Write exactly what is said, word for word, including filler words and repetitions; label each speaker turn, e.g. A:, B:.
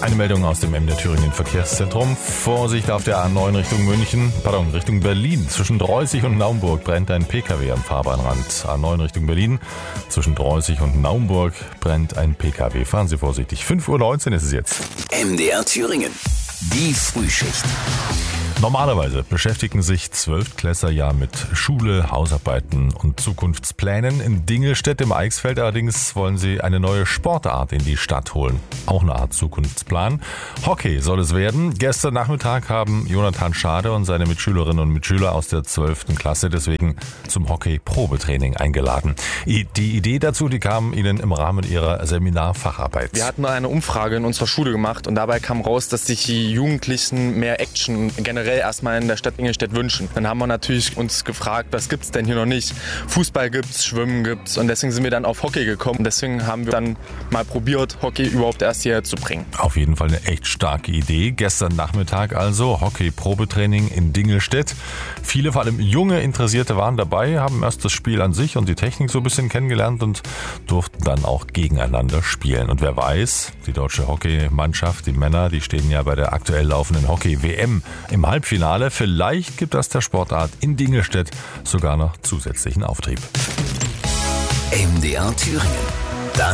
A: Eine Meldung aus dem M D R Thüringen Verkehrszentrum. Vorsicht auf der A neun Richtung München, pardon, Richtung Berlin. Zwischen Dreußig und Naumburg brennt ein Pkw am Fahrbahnrand. A neun Richtung Berlin, zwischen Dreußig und Naumburg brennt ein Pkw. Fahren Sie vorsichtig. fünf Uhr neunzehn ist es jetzt.
B: M D R Thüringen, die Frühschicht.
A: Normalerweise beschäftigen sich Zwölftklässler ja mit Schule, Hausarbeiten und Zukunftsplänen. In Dingelstedt im Eichsfeld allerdings wollen sie eine neue Sportart in die Stadt holen. Auch eine Art Zukunftsplan. Hockey soll es werden. Gestern Nachmittag haben Jonathan Schade und seine Mitschülerinnen und Mitschüler aus der zwölften Klasse deswegen zum Hockey-Probetraining eingeladen. Die Idee dazu, die kam ihnen im Rahmen ihrer Seminarfacharbeit.
C: Wir hatten eine Umfrage in unserer Schule gemacht und dabei kam raus, dass sich die Jugendlichen mehr Action generell erstmal in der Stadt Dingelstedt wünschen. Dann haben wir natürlich uns gefragt, was gibt's denn hier noch nicht? Fußball gibt's, Schwimmen gibt's und deswegen sind wir dann auf Hockey gekommen. Deswegen haben wir dann mal probiert, Hockey überhaupt erst hierher zu bringen.
A: Auf jeden Fall eine echt starke Idee. Gestern Nachmittag also Hockey-Probetraining in Dingelstedt. Viele, vor allem junge Interessierte waren dabei, haben erst das Spiel an sich und die Technik so ein bisschen kennengelernt und durften dann auch gegeneinander spielen. Und wer weiß, die deutsche Hockeymannschaft, die Männer, die stehen ja bei der aktuell laufenden Hockey-W M im Halbfinale. Vielleicht gibt das der Sportart in Dingelstedt sogar noch zusätzlichen Auftrieb.
B: M D R Thüringen.